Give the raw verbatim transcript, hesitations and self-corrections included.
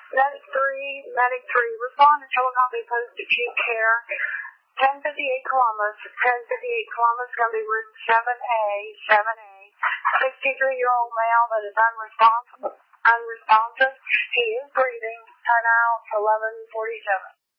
Medic three, Medic three, respond to telecopy post acute care. ten fifty-eight Columbus, ten fifty-eight Columbus, going to be room seven A, seven A. sixty-three-year-old male that is unresponsive. Unresponsive. He is breathing. Turn out eleven forty-seven.